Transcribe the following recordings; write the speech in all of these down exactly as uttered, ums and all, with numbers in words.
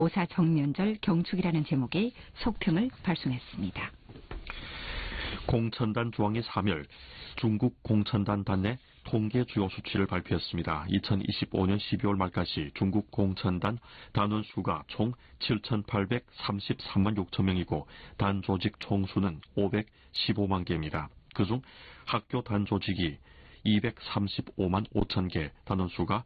오사 정면절 경축이라는 제목의 속평을 발송했습니다. 공천단 조항의 사멸, 중국 공천단 단내 통계 주요 수치를 발표했습니다. 이천이십오년 십이월 말까지 중국 공천단 단원 수가 총 칠천팔백삼십삼만 육천 명이고 단 조직 총수는 오백십오만 개입니다. 그중 학교 단 조직이 이백삼십오만 오천 개, 단원 수가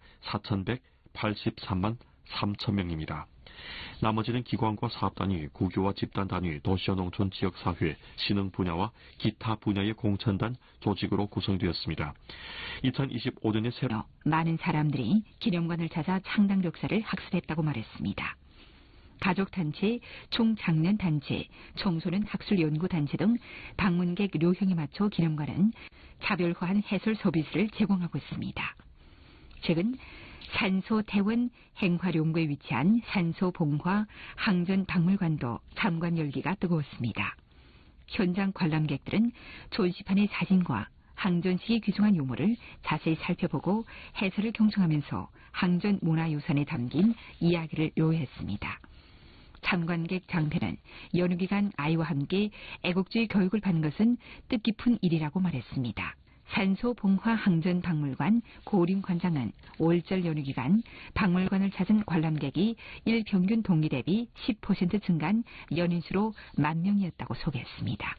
사천백팔십삼만 삼천 명입니다. 나머지는 기관과 사업단위, 국유와 집단 단위, 도시와 농촌 지역사회, 신흥 분야와 기타 분야의 공천단 조직으로 구성되었습니다. 이천이십오년에 새로 많은 사람들이 기념관을 찾아 창당 역사를 학습했다고 말했습니다. 가족단체, 총장년단체, 청소년 학술연구단체 등 방문객 료형에 맞춰 기념관은 차별화한 해설 서비스를 제공하고 있습니다. 최근 산소태원 행화룡구에 위치한 산소봉화 항전박물관도 참관 열기가 뜨거웠습니다. 현장 관람객들은 전시판의 사진과 항전식이 귀중한 유물을 자세히 살펴보고 해설을 경청하면서 항전 문화유산에 담긴 이야기를 요했습니다. 참관객 장편은 연휴 기간 아이와 함께 애국주의 교육을 받는 것은 뜻깊은 일이라고 말했습니다. 산소봉화 항전박물관 고림관장은 올절 연휴 기간 박물관을 찾은 관람객이 일평균 동기 대비 십 퍼센트 증가한 연인수로 만 명이었다고 소개했습니다.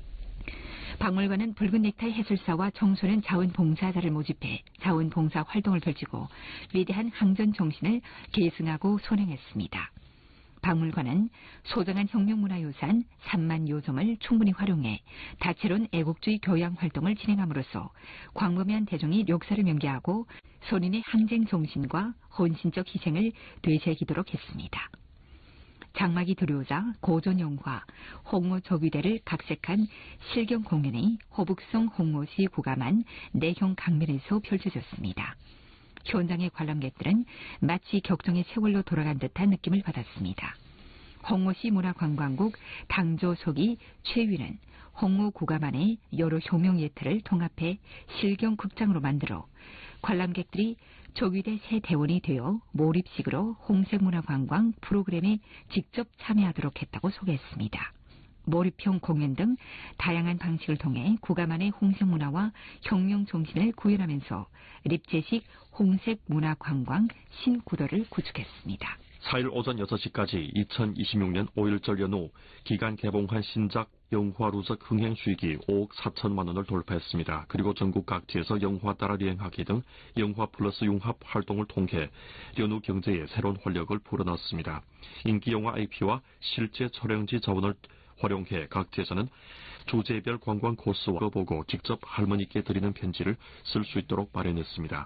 박물관은 붉은 넥타이 해설사와 청소년 자원봉사자를 모집해 자원봉사 활동을 펼치고 위대한 항전 정신을 계승하고 선행했습니다. 박물관은 소중한 혁명문화유산 삼만 요점을 충분히 활용해 다채로운 애국주의 교양 활동을 진행함으로써 광범위한 대중이 역사를 명기하고 선인의 항쟁 정신과 헌신적 희생을 되새기도록 했습니다. 장막이 들어오자 고전영화 홍모 적위대를 각색한 실경 공연이 호북성 홍모시 구감한 내형 강면에서 펼쳐졌습니다. 현장의 관람객들은 마치 격정의 세월로 돌아간 듯한 느낌을 받았습니다. 홍모시 문화관광국 당조석이 최위는 홍모 구감안의 여러 효명 예틀을 통합해 실경 극장으로 만들어 관람객들이 조위대 새 대원이 되어 몰입식으로 홍색문화관광 프로그램에 직접 참여하도록 했다고 소개했습니다. 몰입형 공연 등 다양한 방식을 통해 구감안의 홍색 문화와 혁명 정신을 구현하면서 립제식 홍색 문화 관광 신구도를 구축했습니다. 사일 오전 여섯 시까지 이천이십육년 오일절 연후 기간 개봉한 신작 영화 누적 흥행 수익이 오억 사천만 원을 돌파했습니다. 그리고 전국 각지에서 영화 따라 여행하기 등 영화 플러스 융합 활동을 통해 연후 경제에 새로운 활력을 불어넣었습니다. 인기 영화 아이피와 실제 촬영지 자원을 활용해 각지에서는 주제별 관광 코스와 보고 직접 할머니께 드리는 편지를 쓸 수 있도록 마련했습니다.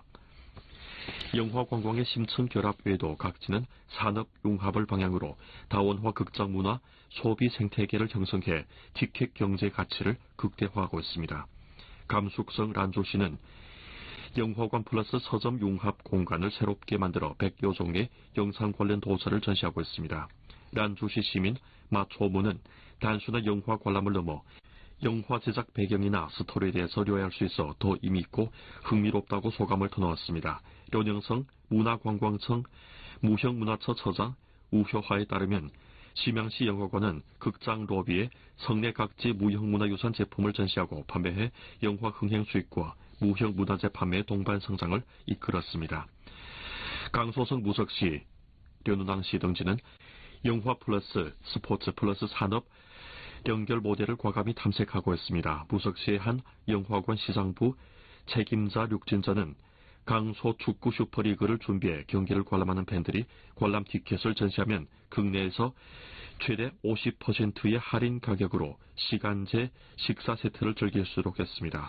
영화 관광의 심층 결합 외에도 각지는 산업 융합을 방향으로 다원화 극장 문화, 소비 생태계를 형성해 티켓 경제 가치를 극대화하고 있습니다. 감숙성 란조시는 영화관 플러스 서점 융합 공간을 새롭게 만들어 백여 종의 영상 관련 도서를 전시하고 있습니다. 란주시 시민 마초무는 단순한 영화 관람을 넘어 영화 제작 배경이나 스토리에 대해서 료해할 수 있어 더 의미있고 흥미롭다고 소감을 터놓았습니다. 련영성 문화관광청 무형문화처 처장 우효화에 따르면 심양시 영화관은 극장 로비에 성내 각지 무형문화유산 제품을 전시하고 판매해 영화 흥행 수익과 무형문화재 판매의 동반 성장을 이끌었습니다. 강소성 무석시, 련운항시 등지는 영화 플러스 스포츠 플러스 산업 연결 모델을 과감히 탐색하고 있습니다. 무석시의 한 영화관 시장부 책임자 륙진전은 강소 축구 슈퍼리그를 준비해 경기를 관람하는 팬들이 관람 티켓을 전시하면 국내에서 최대 오십 퍼센트의 할인 가격으로 시간제 식사 세트를 즐길 수 있도록 했습니다.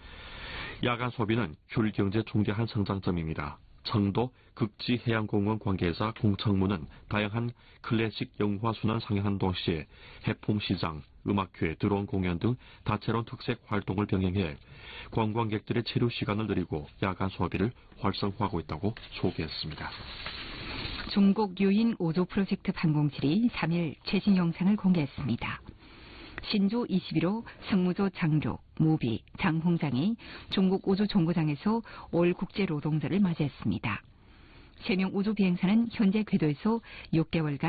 야간 소비는 효율 경제 중대한 성장점입니다. 청도 극지해양공원 관계자 공청문은 다양한 클래식 영화 순환 상영한 동시에 해풍시장, 음악회, 드론 공연 등 다채로운 특색 활동을 병행해 관광객들의 체류 시간을 늘리고 야간 소비를 활성화하고 있다고 소개했습니다. 중국 유인 오조 프로젝트 방공칠이 삼일 최신 영상을 공개했습니다. 신조 이십일호 승무조 장교, 무비, 장홍장이 중국 우주 정거장에서 올 국제 노동절을 맞이했습니다. 세 명 우주 비행사는 현재 궤도에서 육 개월간